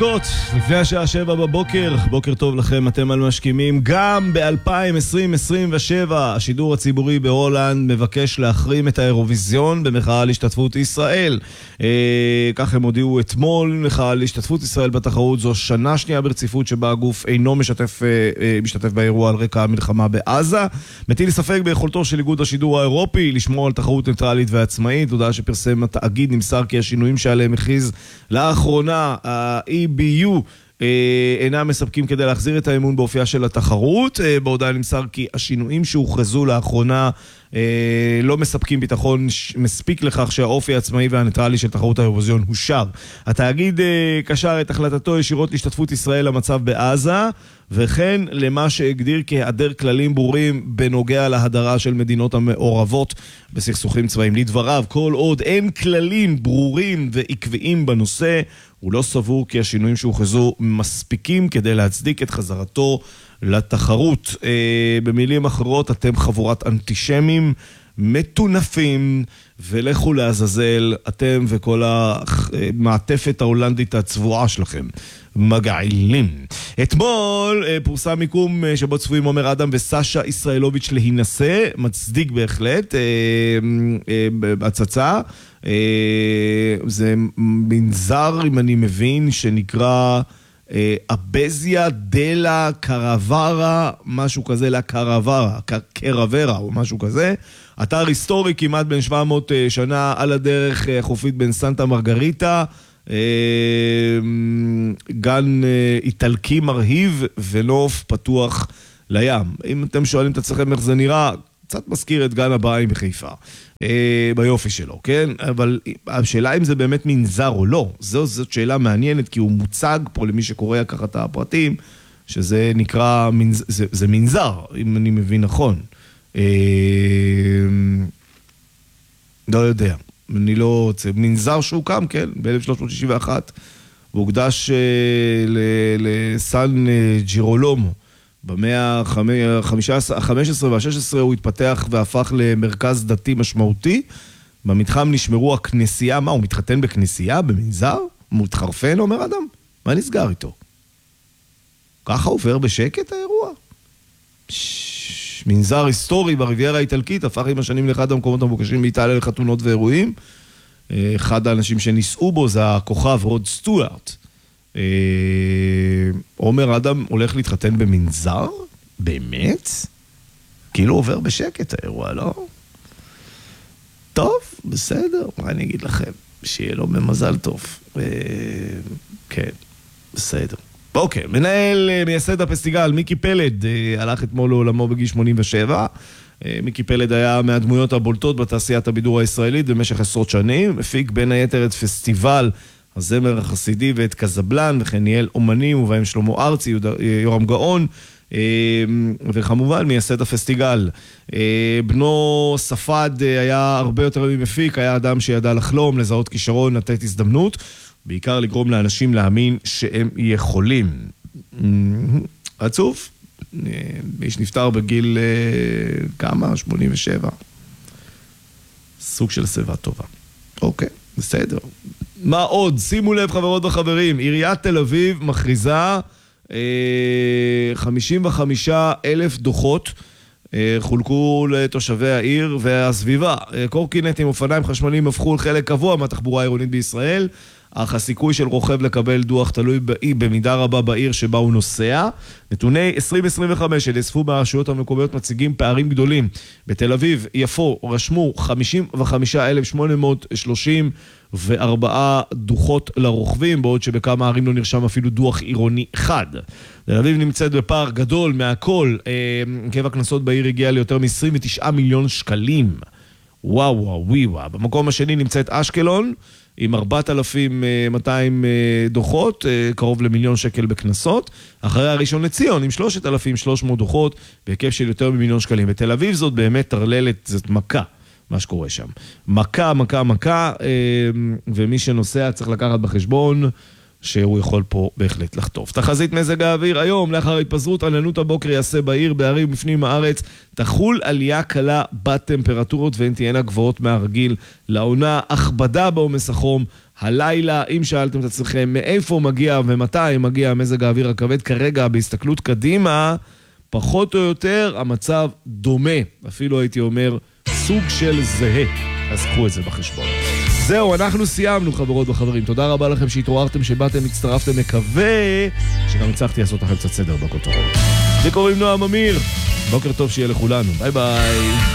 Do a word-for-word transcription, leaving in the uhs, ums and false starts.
לפני השעה שבע בבוקר, בוקר טוב לכם, אתם על משכימים. גם ב-אלפיים עשרים ושבע השידור הציבורי בהולנד מבקש להחרים את האירוויזיון במחאה על השתתפות ישראל. אה, כך הם הודיעו אתמול, מחאה על השתתפות ישראל בתחרות. זו שנה שנייה ברציפות שבה הגוף אינו משתף, אה, משתתף באירוע על רקע המלחמה בעזה. מטיל ספק ביכולתו של איגוד השידור האירופי לשמור על תחרות ניטרלית ועצמאית. הודעה שפרסם התאגיד נמסר כי השינויים שעליהם הכריז לאחרונה ה-E B U אינם מספקים כדי להחזיר את האמון באופייה של התחרות. בהודעה נמסר כי השינויים שהוכרזו לאחרונה לא מספקים ביטחון מספיק לכך שהאופי העצמאי והניטרלי של תחרות האירוויזיון הושר. התאגיד קשר את החלטתו ישירות להשתתפות ישראל למצב בעזה, וכן למה שהגדיר כהיעדר כללים ברורים בנוגע להדרה של מדינות המעורבות בסכסוכים צבאיים. לדבריו, כל עוד אין כללים ברורים ועקביים בנושא, הוא לא סבור כי השינויים שהוכרזו מספיקים כדי להצדיק את חזרתו לתחרות. אה, במילים אחרות, אתם חבורת אנטישמים מטונפים, ולכו לעזאזל, אתם וכל המעטפת ההולנדית הצבועה שלכם. מגעילים. אתמול אה, פורסם מיקום אה, שבו צפויים עומר אדם וסשה ישראלוביץ' להינשא, מצדיק בהחלט, אה, אה, בהצצה. אה, זה מנזר, אם אני מבין, שנקרא אה, אבזיה דלה קרוורה, משהו כזה, לה קרוורה, קרוורה או משהו כזה. אתר היסטורי כמעט בין שבע מאות אה, שנה על הדרך אה, חופית בין סנטה מרגריטה, גן איטלקי מרהיב ונוף פתוח לים. אם אתם שואלים את עצמכם איך זה נראה, קצת מזכיר את גן הבאים בחיפה, ביופי שלו, כן? אבל השאלה אם זה באמת מנזר או לא, זו, זאת שאלה מעניינת, כי הוא מוצג פה למי שקורא ככה את הפרטים, שזה נקרא, זה, זה מנזר, אם אני מבין נכון. לא יודע. אני לא... זה מנזר שהוקם, כן, ב-אלף שלוש מאות שישים ואחת, והוקדש לסן ג'ירולומו. במאה ה-חמש עשרה וה-שש עשרה הוא התפתח והפך למרכז דתי משמעותי. במתחם נשמרו הכנסייה. מה, הוא מתחתן בכנסייה? במנזר? הוא מתחרפן, אומר אדם? מה נסגר איתו? ככה עובר בשקט האירוע? מנזר היסטורי בריביירה האיטלקית, הפך עם השנים לאחד המקומות המבוקשים באיטליה לחתונות ואירועים. אחד האנשים שניסעו בו זה הכוכב רוד סטוארט. עומר אדם הולך להתחתן במנזר? באמת? כאילו עובר בשקט האירוע, לא? טוב, בסדר, מה אני אגיד לכם? שיהיה לו במזל טוב. כן, בסדר. אוקיי, מנהל מייסד הפסטיגל, מיקי פלד, הלך אתמול לעולמו בגיל שמונים ושבע. מיקי פלד היה מהדמויות הבולטות בתעשיית הבידור הישראלית במשך עשרות שנים. הפיק בין היתר את פסטיבל הזמר החסידי ואת קזבלן, וכן ניהל אומנים ובהם שלמה ארצי, יורם גאון, וכמובן מייסד הפסטיגל. בנו ספד היה הרבה יותר ממפיק, היה אדם שידע לחלום, לזהות כישרון, לתת הזדמנות, בעיקר לגרום לאנשים להאמין שהם יכולים. עצוב. איש נפטר בגיל כמה? שמונים ושבע. סוג של סביבה טובה. אוקיי, בסדר. מה עוד? שימו לב חברות וחברים, עיריית תל אביב מכריזה חמישים וחמישה אלף דוחות חולקו לתושבי העיר והסביבה. קורקינטים, אופניים חשמליים הפכו לחלק קבוע מהתחבורה העירונית בישראל, אך הסיכוי של רוכב לקבל דוח תלוי במידה רבה בעיר שבה הוא נוסע. נתוני עשרים עשרים וחמש שנאספו מהרשויות המקומיות מציגים פערים גדולים. בתל אביב, יפו, רשמו חמישים וחמישה אלף שמונה מאות שלושים וארבעה דוחות לרוכבים, בעוד שבכמה ערים לא נרשם אפילו דוח עירוני אחד. תל אביב נמצאת בפער גדול מהכל. היקף הקנסות בעיר הגיע ליותר מ-עשרים ותשעה מיליון שקלים. וואו וואו וואו וואו. במקום השני נמצאת אשקלון, עם ארבעת אלפים ומאתיים דוחות, קרוב למיליון שקל בקנסות. אחרי הראשון לציון, עם שלושת אלפים ושלוש מאות דוחות, בהיקף של יותר ממיליון שקלים. בתל אביב זאת באמת תרללת, זאת מכה, מה שקורה שם. מכה, מכה, מכה, ומי שנוסע צריך לקחת בחשבון שהוא יכול פה בהחלט לחטוף. תחזית מזג האוויר היום, לאחר התפזרות עננות הבוקר יעשה בעיר, בערים בפנים הארץ, תחול עלייה קלה בטמפרטורות והן תהיינה גבוהות מהרגיל לעונה, הכבדה בעומס החום. הלילה, אם שאלתם את עצמכם מאיפה מגיע ומתי מגיע מזג האוויר הכבד, כרגע בהסתכלות קדימה, פחות או יותר המצב דומה, אפילו הייתי אומר סוג של זהה, אז קחו את זה בחשבון. זהו, אנחנו סיימנו חברות וחברים, תודה רבה לכם שהתעוררתם, שבאתם, הצטרפתם, מקווה שגם הצלחתי לעשות לכם קצת סדר בכותרות. לי קוראים נועם אמיר, בוקר טוב שיהיה לכולנו, ביי ביי.